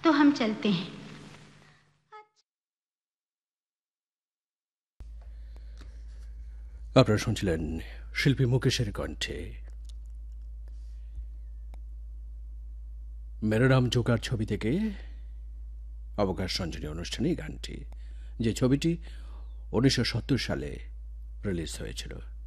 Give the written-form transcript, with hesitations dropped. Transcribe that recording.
तो हम चलते हैं। আপনারা শুনছিলেন শিল্পী মুকেশের কণ্ঠে মেরা নাম জোকার ছবি থেকে অবকাশ সঞ্জনী অনুষ্ঠানে এই গানটি, যে ছবিটি 1970 সালে রিলিজ হয়েছিল।